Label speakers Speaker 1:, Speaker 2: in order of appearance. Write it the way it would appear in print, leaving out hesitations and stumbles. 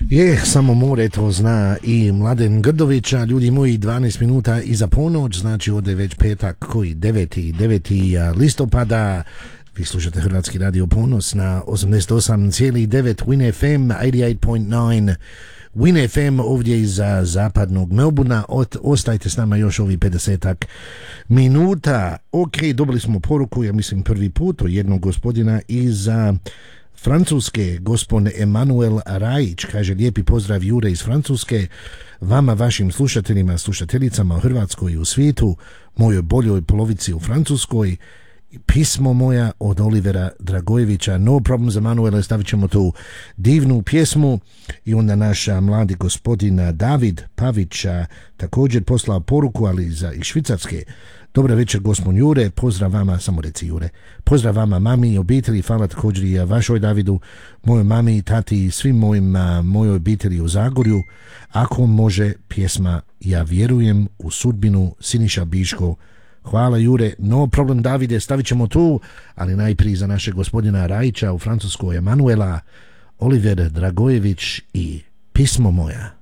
Speaker 1: Samo more to zna i Mladen Grdovića. Ljudi moji, 12 minuta iza ponoć, znači ovdje već petak koji 9. listopada. Vi slušate Hrvatski radio Ponos na 88,9 Win FM, 88.9 Win FM ovdje iz zapadnog Melbourna. Ostajte s nama još ovi 50 minuta. Ok, dobili smo poruku, ja mislim prvi put, od jednog gospodina iz Francuske, gospodin Emanuel Rajić, kaže: lijepi pozdrav Jure iz Francuske, vama, vašim slušateljima, slušateljicama u Hrvatskoj i u svijetu, mojoj boljoj polovici u Francuskoj, pismo moja od Olivera Dragojevića. No problem za Emanuela, stavit ćemo tu divnu pjesmu. I onda naš mladi gospodin David Pavić također poslao poruku, ali iz Švicarske. Dobar večer gospodin Jure, pozdrav vama, samo reci Jure, pozdrav vama mami i obitelji, hvala također i vašoj Davidu, mojoj mami i tati i svim mojoj obitelji u Zagorju. Ako može pjesma Ja vjerujem u sudbinu, Siniša Biško. Hvala Jure, no problem Davide, stavit ćemo tu, ali najprije za našeg gospodina Rajića u Francuskoj, Emanuela, Oliver Dragojević i Pismo moja.